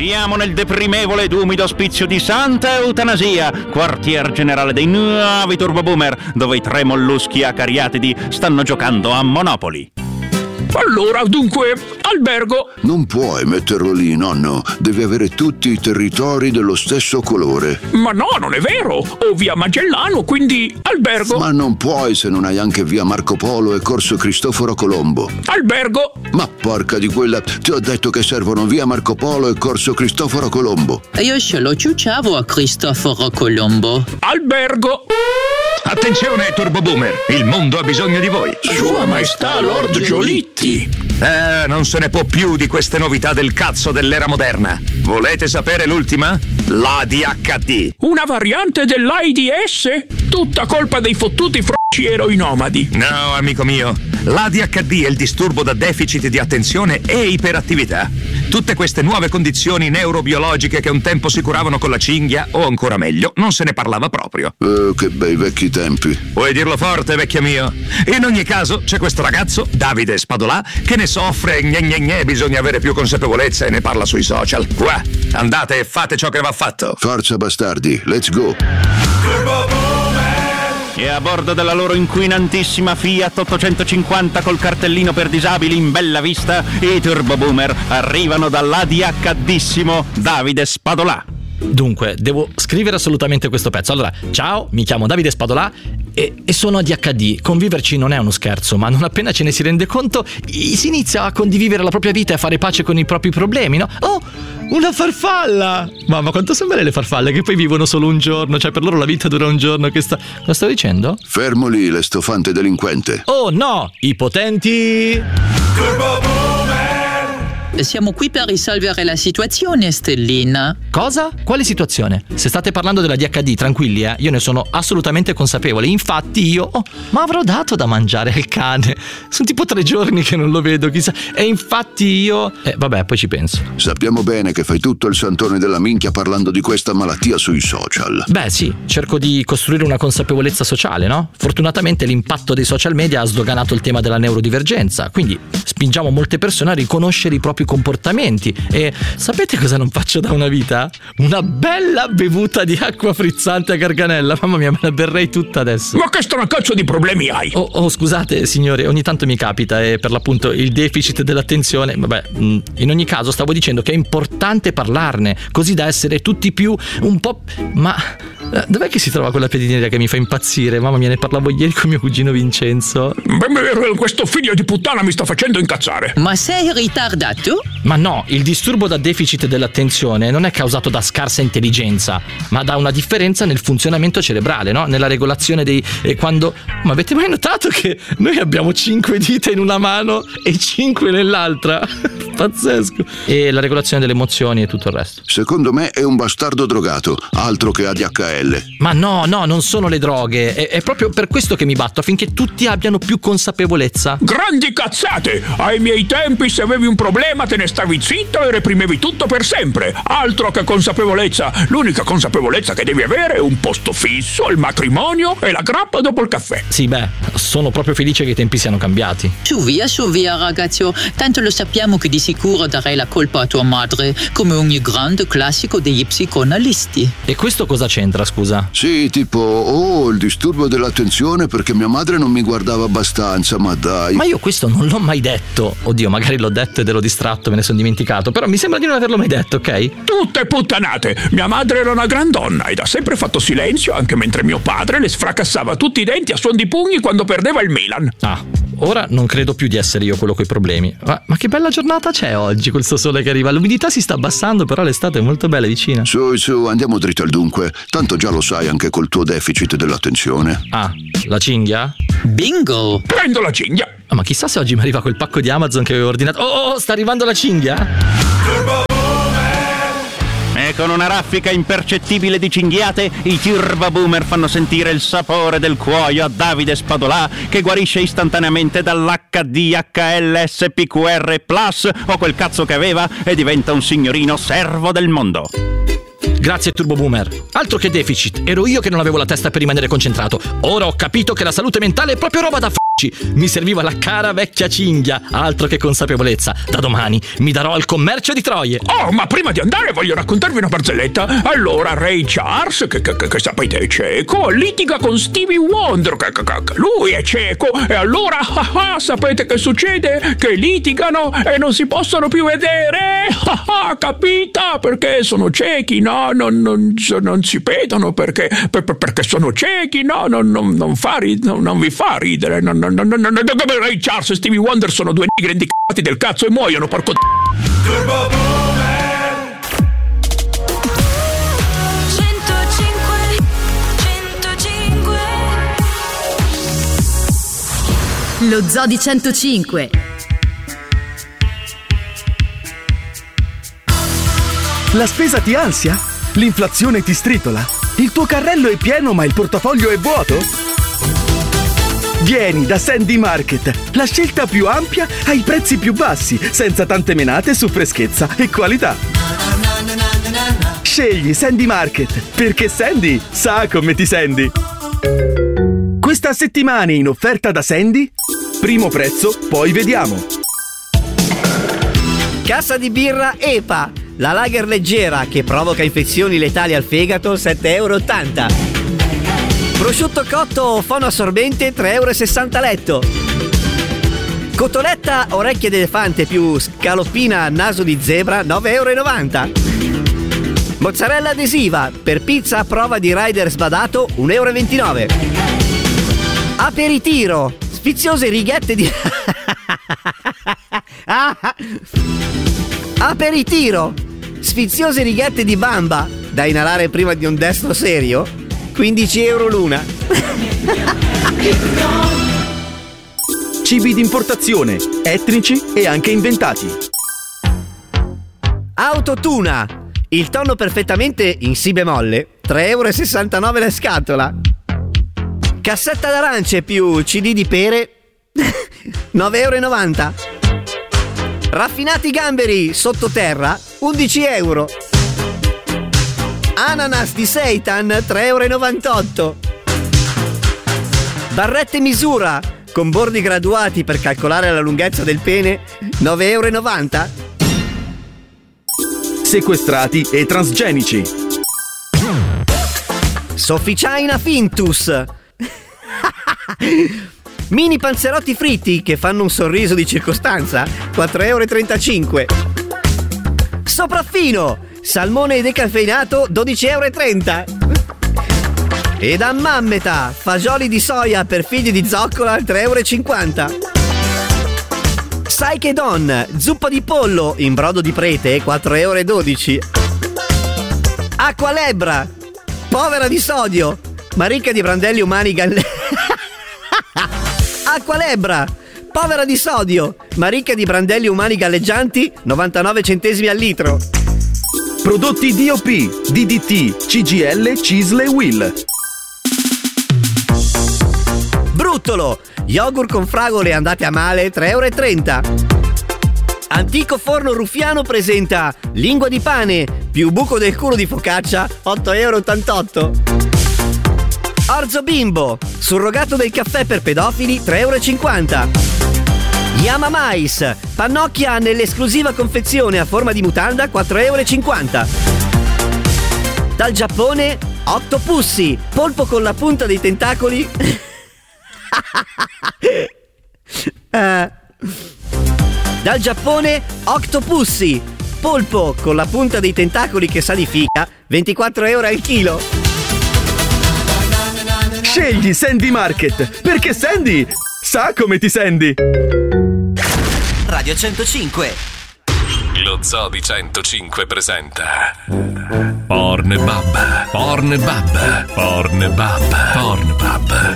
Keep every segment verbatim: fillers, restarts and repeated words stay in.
Siamo nel deprimevole ed umido ospizio di Santa Eutanasia, quartier generale dei nuovi Turbo Boomer, dove i tre molluschi acariatidi stanno giocando a Monopoli. Allora, dunque, albergo. Non puoi metterlo lì, nonno. Devi avere tutti i territori dello stesso colore. Ma no, non è vero. Ho via Magellano, quindi albergo. Ma non puoi se non hai anche via Marco Polo e corso Cristoforo Colombo. Albergo. Ma porca di quella, ti ho detto che servono via Marco Polo e corso Cristoforo Colombo. Io ce lo ciucciavo a Cristoforo Colombo. Albergo. Attenzione, Turbo Boomer, il mondo ha bisogno di voi. Sua Maestà Lord Giolitti. Eh, non se ne può più di queste novità del cazzo dell'era moderna. Volete sapere l'ultima? L'A D H D. Una variante dell'AIDS? Tutta colpa dei fottuti fr***i eroinomadi. No, amico mio, l'A D H D è il disturbo da deficit di attenzione e iperattività. Tutte queste nuove condizioni neurobiologiche che un tempo si curavano con la cinghia, o ancora meglio, non se ne parlava proprio. Oh, che bei vecchi tempi. Puoi dirlo forte, vecchio mio. In ogni caso, c'è questo ragazzo, Davide Spadolà, che ne soffre e gne gne gne, bisogna avere più consapevolezza e ne parla sui social. Qua, andate e fate ciò che va fatto. Forza bastardi, let's go. E a bordo della loro inquinantissima Fiat ottocentocinquanta col cartellino per disabili in bella vista, i Turbo Boomer arrivano dall'A D H D-issimo Davide Spadolà. Dunque, devo scrivere assolutamente questo pezzo. Allora, ciao, mi chiamo Davide Spadolà e, e sono A D H D. Conviverci non è uno scherzo, ma non appena ce ne si rende conto, si inizia a condividere la propria vita e a fare pace con i propri problemi, no? Oh, una farfalla! Mamma, quanto sono belle le farfalle, che poi vivono solo un giorno, cioè per loro la vita dura un giorno. Che sta... Cosa stavo dicendo? Fermo lì, le stofante delinquente. Oh no, i potenti... Turbo Boomer. Siamo qui per risolvere la situazione, Stellina. Cosa? Quale situazione? Se state parlando della D H D, tranquilli, eh? Io ne sono assolutamente consapevole. Infatti io... Oh, ma avrò dato da mangiare al cane. Sono tipo tre giorni che non lo vedo, chissà. E infatti io... Eh, vabbè, poi ci penso. Sappiamo bene che fai tutto il santone della minchia parlando di questa malattia sui social. Beh, sì, cerco di costruire una consapevolezza sociale, no? Fortunatamente l'impatto dei social media ha sdoganato il tema della neurodivergenza, quindi spingiamo molte persone a riconoscere i propri comportamenti. E sapete cosa non faccio da una vita? Una bella bevuta di acqua frizzante a garganella. Mamma mia, me la berrei tutta adesso. Ma che cazzo di problemi hai? Oh, oh, scusate signore, ogni tanto mi capita e per l'appunto il deficit dell'attenzione. Vabbè, in ogni caso stavo dicendo che è importante parlarne, così da essere tutti più un po'... Ma dov'è che si trova quella piadineria che mi fa impazzire? Mamma mia, ne parlavo ieri con mio cugino Vincenzo. Beh, questo figlio di puttana mi sta facendo incazzare. Ma sei ritardato? Ma no, il disturbo da deficit dell'attenzione non è causato da scarsa intelligenza, ma da una differenza nel funzionamento cerebrale, no? Nella regolazione dei... Eh, quando... Ma avete mai notato che noi abbiamo cinque dita in una mano e cinque nell'altra? Pazzesco. E la regolazione delle emozioni e tutto il resto. Secondo me è un bastardo drogato, altro che A D H L. Ma no, no, non sono le droghe. È, è proprio per questo che mi batto, affinché tutti abbiano più consapevolezza. Grandi cazzate! Ai miei tempi, se avevi un problema te ne stavi zitto e reprimevi tutto per sempre. Altro che consapevolezza. L'unica consapevolezza che devi avere è un posto fisso, il matrimonio e la grappa dopo il caffè. Sì, beh, sono proprio felice che i tempi siano cambiati. Su via, su via, ragazzo. Tanto lo sappiamo che di sicuro darei la colpa a tua madre, come ogni grande classico degli psicoanalisti. E questo cosa c'entra, scusa? Sì, tipo, oh, il disturbo dell'attenzione perché mia madre non mi guardava abbastanza, ma dai. Ma io questo non l'ho mai detto. Oddio, magari l'ho detto ed ero distratto, me ne sono dimenticato, però mi sembra di non averlo mai detto, ok? Tutte puttanate! Mia madre era una gran donna ed ha sempre fatto silenzio, anche mentre mio padre le sfracassava tutti i denti a suon di pugni quando perdeva il Milan. Ah, ora non credo più di essere io quello coi problemi. Ma, ma che bella giornata c'è oggi, questo sole che arriva. L'umidità si sta abbassando, però l'estate è molto bella vicina. Su, su, andiamo dritto al dunque. Tanto già lo sai anche col tuo deficit dell'attenzione. Ah, la cinghia? Bingo! Prendo la cinghia! Ah, ma chissà se oggi mi arriva quel pacco di Amazon che avevo ordinato. Oh, oh, sta arrivando la cinghia? E con una raffica impercettibile di cinghiate, i Turbo Boomer fanno sentire il sapore del cuoio a Davide Spadolà, che guarisce istantaneamente dall'H D H L S P Q R plus o quel cazzo che aveva e diventa un signorino servo del mondo. Grazie Turbo Boomer. Altro che deficit, ero io che non avevo la testa per rimanere concentrato. Ora ho capito che la salute mentale è proprio roba da f***i. pasticci. Mi serviva la cara vecchia cinghia, altro che consapevolezza. Da domani mi darò al commercio di Troie. Oh, ma prima di andare voglio raccontarvi una barzelletta. Allora, Ray Charles, che, che, che sapete è cieco, litiga con Stevie Wonder. Che, che, che, lui è cieco. E allora, ah, ah, sapete che succede? Che litigano e non si possono più vedere. Ah, ah, capita? Perché sono ciechi, no? Non, non, non si vedono perché, per, perché sono ciechi, no? Non, non, non, fa rid- non, non vi fa ridere. Non, non, non, non, non. Ray Charles e Stevie Wonder sono due nigri indicati del cazzo e muoiono, porco Turbo Boomer. centocinque centocinque Lo Zoo di centocinque. La spesa ti ansia? L'inflazione ti stritola? Il tuo carrello è pieno ma il portafoglio è vuoto? Vieni da Sandy Market, la scelta più ampia ai prezzi più bassi, senza tante menate su freschezza e qualità. Scegli Sandy Market, perché Sandy sa come ti senti. Questa settimana in offerta da Sandy, primo prezzo, poi vediamo. Cassa di birra E P A, la lager leggera che provoca infezioni letali al fegato, sette euro e ottanta. Prosciutto cotto fonoassorbente, tre euro e sessanta letto. Cotoletta orecchie d'elefante più scaloppina naso di zebra, nove euro e novanta. Mozzarella adesiva per pizza a prova di rider sbadato, un euro e ventinove. Aperitiro, sfiziose righette di... Aperitiro, sfiziose righette di bamba da inalare prima di un destro serio, quindici euro l'una. Cibi d'importazione, etnici e anche inventati. Autotuna, il tonno perfettamente in si bemolle, tre euro e sessantanove la scatola. Cassetta d'arance più C D di pere, nove euro e novanta. Raffinati gamberi sottoterra, undici euro. Ananas di seitan, tre euro e novantotto. Barrette misura con bordi graduati per calcolare la lunghezza del pene, nove euro e novanta. Sequestrati e transgenici. Sofficina Fintus. Mini panzerotti fritti che fanno un sorriso di circostanza, quattro euro e trentacinque. Sopraffino, salmone decaffeinato, dodici euro e trenta. Ed a mammeta, fagioli di soia per figli di zoccola, tre euro e cinquanta. Sai che don, zuppa di pollo in brodo di prete, quattro euro e dodici. Acqua Lebra, povera di sodio, ma ricca di brandelli umani galle... Acqua Lebra, povera di sodio, ma ricca di brandelli umani galleggianti, novantanove centesimi al litro. Prodotti D O P, D D T, C G L, Cisle e Will. Bruttolo, yogurt con fragole andate a male, tre euro e trenta. Antico forno ruffiano presenta lingua di pane più buco del culo di focaccia, otto euro e ottantotto. Orzo Bimbo, surrogato del caffè per pedofili, tre euro e cinquanta. Yama Mais, pannocchia nell'esclusiva confezione a forma di mutanda, quattro euro e cinquanta. Dal Giappone, Octopussi, polpo con la punta dei tentacoli. uh. Dal Giappone, Octopussi, polpo con la punta dei tentacoli che sa di figa, ventiquattro euro al chilo. Scegli Sandy Market, perché Sandy sa come ti senti. Radio centocinque. Lo Zoo di centocinque presenta Pornbub, Pornbub, Pornbub, Pornbub.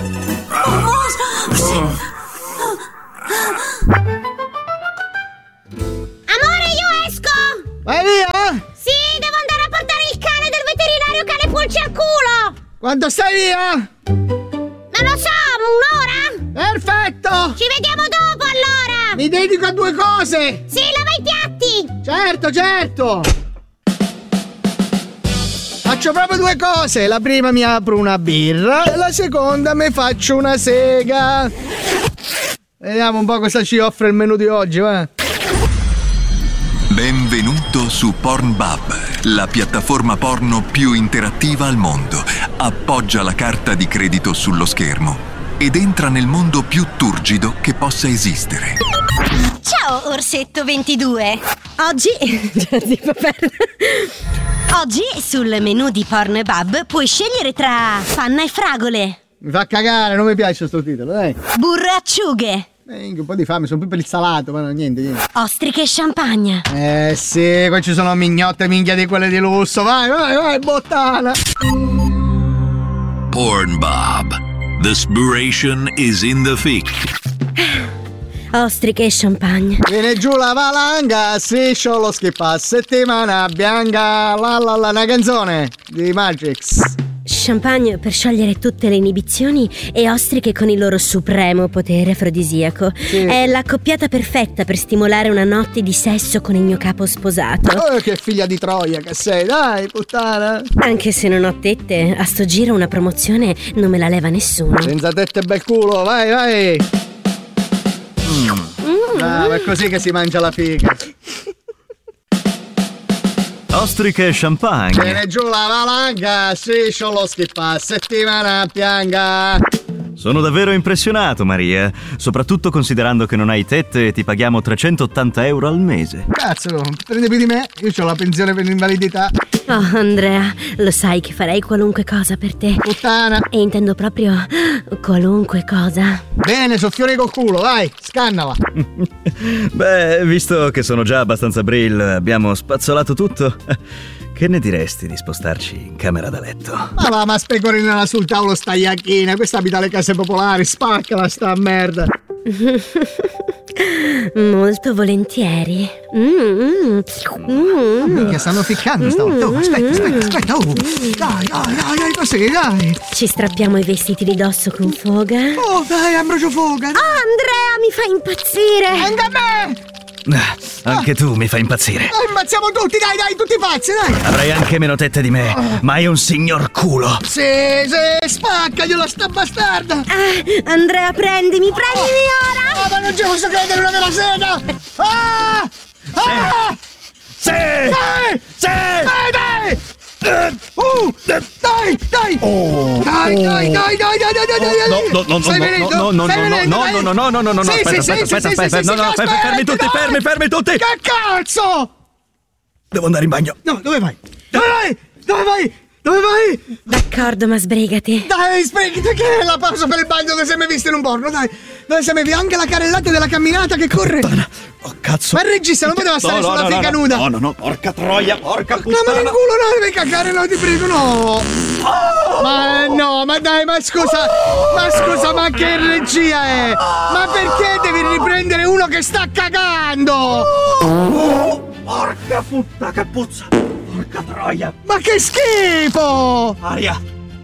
Amore, io esco! Vai via? Sì, devo andare a portare il cane del veterinario cane pulci al culo! Quanto stai via? Non lo so, un'ora? Perfetto! Ci vediamo dopo allora! Mi dedico a due cose! Sì, lava i piatti! Certo, certo! Faccio proprio due cose. La prima mi apro una birra e la seconda mi faccio una sega. Vediamo un po' cosa ci offre il menù di oggi, va. Benvenuto su Pornbub, la piattaforma porno più interattiva al mondo. Appoggia la carta di credito sullo schermo ed entra nel mondo più turgido che possa esistere. Ciao Orsetto ventidue. Oggi Oggi sul menù di Pornbub puoi scegliere tra panna e fragole, Mi fa cagare, non mi piace sto titolo, dai. burro e acciughe, Eh, un po' di fame, sono più per il salato, ma no, niente, niente. ostriche e champagne. Eh sì, qua ci sono mignotte minchia di quelle di lusso. Vai, vai, vai, bottana. Pornbub. The spiration is in the thick. Ostriche e champagne. Viene giù la valanga, striscio lo schippa, settimana bianca, la la la, una canzone di Magix. Champagne per sciogliere tutte le inibizioni e ostriche con il loro supremo potere afrodisiaco. Sì. È l'accoppiata perfetta per stimolare una notte di sesso con il mio capo sposato. Oh, che figlia di Troia che sei, dai, puttana. Anche se non ho tette, a sto giro una promozione non me la leva nessuno. Senza tette e bel culo, vai, vai. Mm. Ah, è così che si mangia la figa. Ostriche e champagne. Viene giù la valanga, striscio lo schippa, settimana bianca. Sono davvero impressionato, Maria. Soprattutto considerando che non hai tette e ti paghiamo trecentottanta euro al mese. Cazzo, prendi più di me, io ho la pensione per l'invalidità. Oh, Andrea, lo sai che farei qualunque cosa per te. Puttana. E intendo proprio qualunque cosa. Bene, soffione col culo, vai, scannala. Beh, visto che sono già abbastanza brill, abbiamo spazzolato tutto. Che ne diresti di spostarci in camera da letto? Ma va, ma specorinala sul tavolo sta iacchina, questa abita alle case popolari, spaccala sta merda. Molto volentieri. Mm, mm, mm. Minchia, stanno ficcando stavolta. Oh, aspetta, aspetta, aspetta. Oh. Dai, dai, dai, dai, così, dai. Ci strappiamo i vestiti di dosso con foga. Oh, dai, Ambrogio Foga. Oh, Andrea, mi fa impazzire. Anche a me. Anche tu mi fai impazzire. Oh, ammazziamo tutti, dai, dai, tutti pazzi, dai. Avrai anche meno tette di me, ma hai un signor culo. Sì, sì, spaccagliela sta bastarda. Ah, Andrea, prendimi, prendimi ora. Ah, ma non ci posso credere, una della sega. Ah! Ah! Sì! Dai! Sì! Dai, dai! Uh, dai, dai! Oh, dai, oh. dai, dai, dai, dai, dai, dai, dai! No, no, no, Stai no, venendo? no, no, Stai no, venendo, no, dai? no, no, no, no, no, no, Sì, aspetta, sì, aspetta, sì, aspetta, sì, aspetta, sì, no, sì, no, aspetta, fermi tutti, dai. fermi, fermi tutti! Che cazzo? Devo andare in bagno. No, dove vai? Dove vai? Dove vai? Dove vai? D'accordo, ma sbrigati. Dai, sbrigati, che è la pausa per il bagno che sei mai visto in un porno, dai. Dove sei mai visto? Anche la carrellata della camminata che corre. Oh, cazzo. Ma il regista non poteva stare No, no, sulla no, figa no, nuda. No, no, no, porca troia, porca puttana. No, ma nel culo no, devi cagare, no, ti prego, no. Oh! Ma no, ma dai, ma scusa, ma scusa, ma che regia è? Ma perché devi riprendere uno che sta cagando? Oh, porca puttana, che puzza. Porca troia. Ma che schifo! Aria.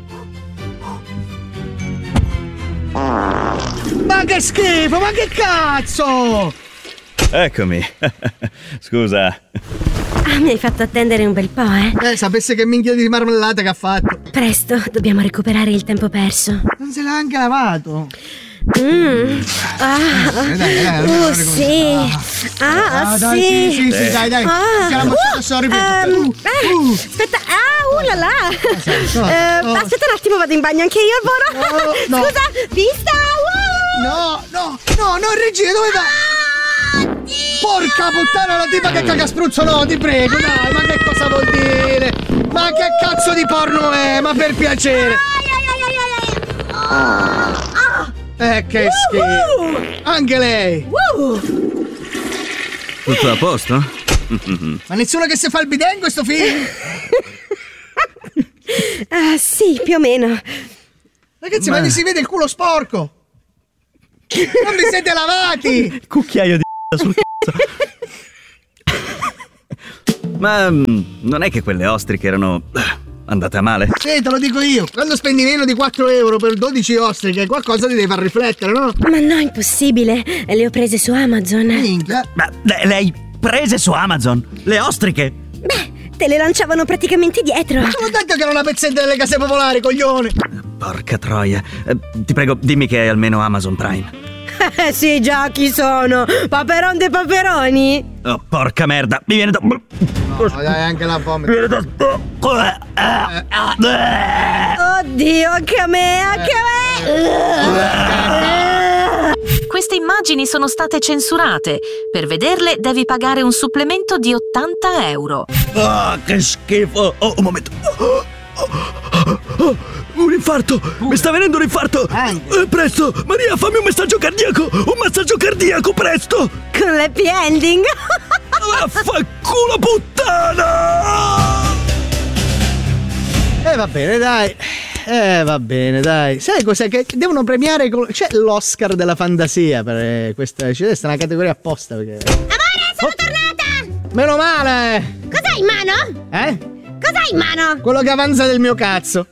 Ma che schifo, ma che cazzo! Eccomi. Scusa. Ah, mi hai fatto attendere un bel po', eh? Eh, sapesse che minchia di marmellata che ha fatto. Presto, dobbiamo recuperare il tempo perso. Non se l'ha anche lavato. Mm. Ah, dai, dai, dai, oh, dai, sì. Ah, Ah, dai, sì. sì, sì, sì, dai, dai. Ah. C'è la mozzata sorribile. Ehm, Uh, eh, uh. Aspetta, ah, uh là là. so, Eh, oh. Aspetta un attimo, vado in bagno anche io, Voro. Oh, no. Scusa, vista. Uh. No, no, no, no, regia, dove va? Porca puttana, la tipa che caga spruzzo, no, ti prego, dai, ma che cosa vuol dire? Ma che cazzo di porno è? Ma per piacere. Eh, che schifo. Anche lei. Tutto a posto? Ma nessuno che si fa il bidet in questo film? Ah, sì, più o meno. Ragazzi, ma, Ma- vi si vede il culo sporco. Non vi siete lavati. Cucchiaio di sul cazzo. Ma mm, non è che quelle ostriche erano eh, andate a male? Sì, te lo dico io. Quando spendi meno di quattro euro per dodici ostriche, qualcosa ti deve far riflettere, no? Ma no, impossibile. Le ho prese su Amazon. Minchia. Ma le, le hai prese su Amazon? Le ostriche? Beh, te le lanciavano praticamente dietro. Te l'ho detto che era una pezzetta delle case popolari, coglione. Porca troia. Eh, ti prego, dimmi che hai almeno Amazon Prime. Eh sì, già, chi sono? Paperon dei Paperoni? Oh, porca merda, mi viene da... No, dai, anche la fame. Mi viene da... Oddio, anche a me, anche a me! Queste immagini sono state censurate. Per vederle devi pagare un supplemento di ottanta euro. Ah, che schifo! Oh, un momento. Oh, oh, oh, oh, un infarto! Mi sta venendo un infarto! Eh, presto! Maria, fammi un messaggio cardiaco! Un massaggio cardiaco, presto! Con l'happy ending! Vaffanculo, puttana! Eh, va bene, dai. Eh, va bene, dai. Sai cos'è? Che devono premiare. Col... C'è l'Oscar della fantasia per eh, questa. C'è questa è una categoria apposta perché. Amore, sono oh. tornata! Meno male! Cos'hai in mano? Eh? Cos'hai in mano? Quello che avanza del mio cazzo.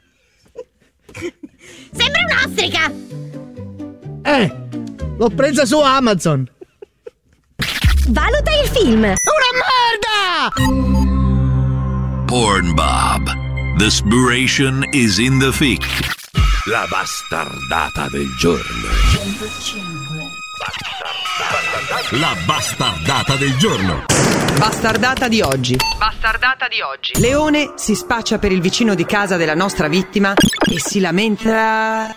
Sembra un'ostrica! Eh! L'ho presa su Amazon! Valuta il film! Una merda! Pornbub. The inspiration is in the fic. La bastardata del giorno. La bastardata del giorno. Bastardata di oggi. Bastardata di oggi. Leone si spaccia per il vicino di casa della nostra vittima e si lamenta.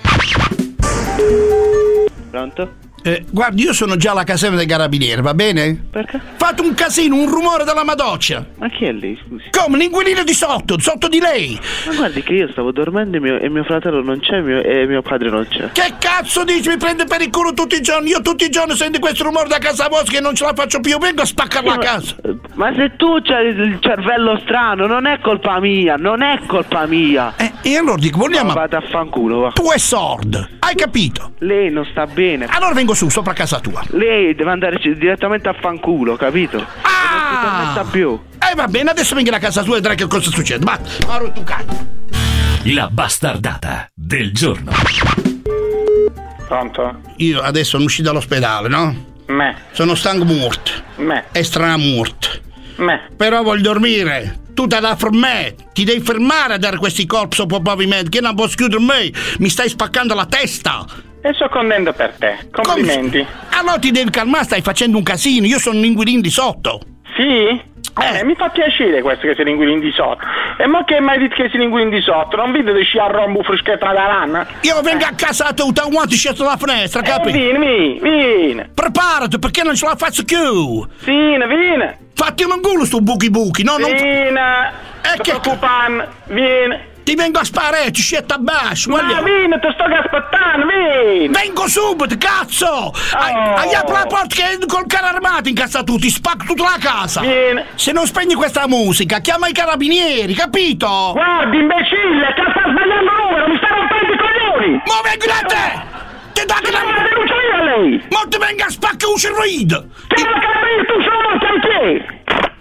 Pronto? Eh, guardi, io sono già alla caserma dei carabinieri, va bene? Perché? Fate un casino, un rumore della madoccia. Ma chi è lei, scusi? Come? L'inquilino di sotto, sotto di lei. Ma guardi che io stavo dormendo e mio, e mio fratello non c'è mio, e mio padre non c'è. Che cazzo dici? Mi prende per il culo tutti i giorni. Io tutti i giorni sento questo rumore da casa vostra che non ce la faccio più. Vengo a spaccare la casa. Ma se tu c'hai il cervello strano, non è colpa mia, non è colpa mia. Eh, e allora dico, vogliamo... No, vado a fanculo, va. Tu è sordo, hai capito? Lei non sta bene. Allora vengo su, sopra casa tua. Lei deve andare direttamente a fanculo, capito? Ah! Non si permetta più. Eh va bene, adesso vengo a casa tua e vedrai che cosa succede. Ma, ma tu cazzo. La bastardata del giorno. Pronto? Io adesso sono uscito dall'ospedale, no? Me. Sono stanco morto. Me. E stramorto. Me. Però voglio dormire. Tu te la fermare. Ti devi fermare a dare questi colpi sopra il pavimento. Che non posso chiudere me. Mi stai spaccando la testa. E sto contento per te. Complimenti. Allora ti devi calmare, stai facendo un casino. Io sono un inquilino di sotto. Sì? Eh, mi fa piacere questo che sei l'inquilino di sotto. E mo che mai detto che sei l'inquilino di sotto? Non vedo di sciare rombo fruschetta da lana? Io vengo a casa tu, da quanto sceso dalla finestra, capi? Eh, vieni, vieni, vieni. Preparati perché non ce la faccio più. Vieni, vieni. Fatti un culo sto buchi buchi, no? Vieni. Eh, che preoccupando, vieni. Ti vengo a sparare, ti scetta a basso. Ma vieni, ti sto aspettando, vieni. Vengo subito, cazzo. Oh. Hai apri la porta che col carro armato in casa tu, ti spacco tutta la casa. Vieni. Se non spegni questa musica, chiama i carabinieri, capito? Guardi, imbecille, che sta sbagliando il numero, mi sta rompendo i coglioni. Ma vengo da te. Ti dà che la denuncio io a lei. Ma ti venga a spaccare un cervello. Che non capisci, tu sono anche.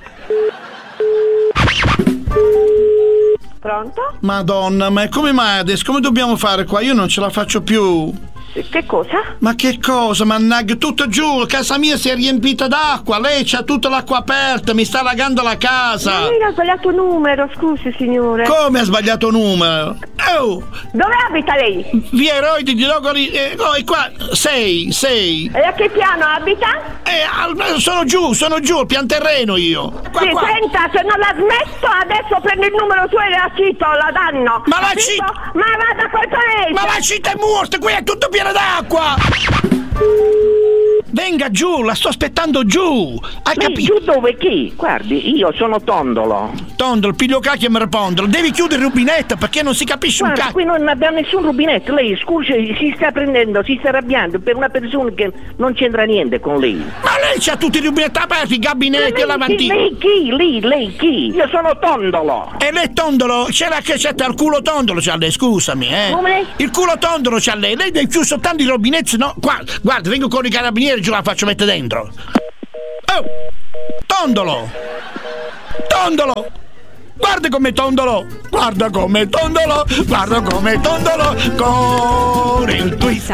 Pronto? Madonna, ma come mai adesso? Come dobbiamo fare qua? Io non ce la faccio più. Che cosa? Ma che cosa? Mannaggia, tutto giù, casa mia si è riempita d'acqua, lei c'ha tutta l'acqua aperta, mi sta allagando la casa. Ma lei ha sbagliato numero, scusi signore. Come ha sbagliato numero? Oh! Dove abita lei? Via Eroi di Logori, eh, oh, è qua, sei, sei. E a che piano abita? Eh, sono giù, sono giù, al pian terreno io. Qua, sì, qua. Senta, se non l'ha smesso adesso prendo il numero suo e la cito, la danno. Ma la cito? Ma vada col paese. Ma la cita è morta, qui è tutto pieno d'acqua. Venga giù, la sto aspettando giù. Hai capito? Giù dove chi? Guardi, io sono Tondolo. Tondolo, piglio cacchio e mi rispondo. Devi chiudere il rubinetto perché non si capisce Guarda, un cacchio. qui non abbiamo nessun rubinetto. Lei, scusi, si sta prendendo, si sta arrabbiando per una persona che non c'entra niente con lei. Ma lei c'ha tutti i rubinetti aperti, i gabinetti e lavandini. Lei chi? Lei, lei chi? Io sono Tondolo. E lei Tondolo? C'era che c'è il culo tondolo c'ha lei, scusami, eh. Come? Il culo tondolo c'ha lei. Lei deve chiudere soltanto i rubinetti, no? Guarda, guarda, vengo con i carabinieri, giù la faccio mettere dentro. Oh! Tondolo! Tondolo! Guarda come Tondolo! Guarda come Tondolo! Guarda come Tondolo! Con il twist!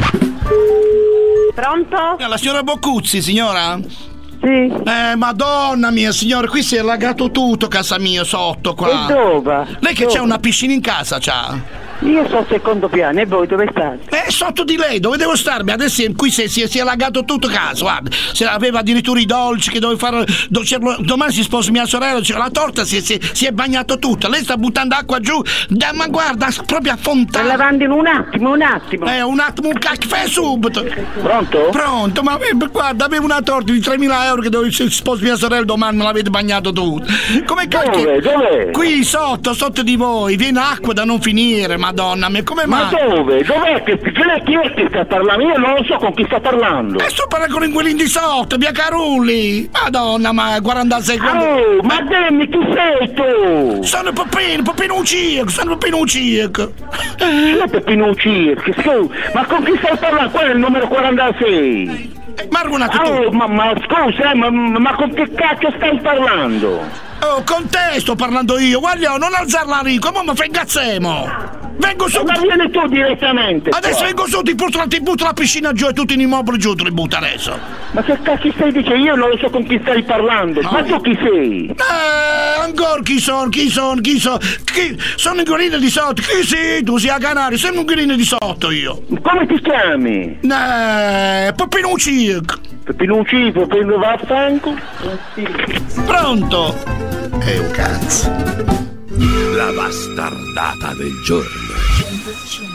Pronto? La signora Boccuzzi, signora? Sì. Eh, madonna mia, signora, qui si è allagato tutto casa mia sotto qua. E dove? Lei che dove? c'ha una piscina in casa, c'ha? Io sto al secondo piano e voi dove state? Eh, sotto di lei, dove devo starmi? Adesso qui si, si, si è allagato tutto casa, guarda. Se aveva addirittura i dolci che dovevo fare. Do, domani si sposa mia sorella, c'era la torta, si, si, si è bagnato tutta. Lei sta buttando acqua giù, da, ma guarda, proprio a fontana. Sta lavando in un attimo, un attimo. Eh, un attimo, un caffè subito. Pronto? Pronto, ma eh, guarda, avevo una torta di tremila euro che dovevo si sposa mia sorella, domani me l'avete bagnato tutto. Come cacchio? Dove? Dove? Qui sotto, sotto di voi, viene acqua da non finire, madonna mia, come mai? Ma dove? Dov'è che chi è che sta parlando? Io non lo so con chi sta parlando. E sto parlando con l'inquilino di sotto, via Carulli. Madonna, ma quarantasei quando... Oh, ma dimmi chi sei tu? Sono Peppino, Peppino Ucirco, sono Peppino Ucirco. Chi è Peppino Ucirco? Scusa, ma con chi stai parlando? Quello è il numero quarantasei. Ma argonato oh, tu. Ma, ma scusa, eh, ma, ma con che cacchio stai parlando? Oh, con te sto parlando io, guarda, non alzarla rico, ma mi fregazzemo. Vengo su. Ma vieni tu direttamente. Adesso qua. Vengo su, ti butto, ti butto la piscina giù e tutti gli immobili giù, ti li butto adesso. Ma che cacchio stai dicendo? Io non lo so con chi stai parlando. No. Ma tu chi sei? Eh, ancora chi sono, chi sono, chi sono? Chi? Sono un guerrino di sotto. Chi sei? Tu sei a Canario, sei un guerrino di sotto io. Come ti chiami? Eh, Peppino Ucirco. Peppino Ucirco, Peppino vaffanco. Pronto? È un cazzo. La bastardata del giorno.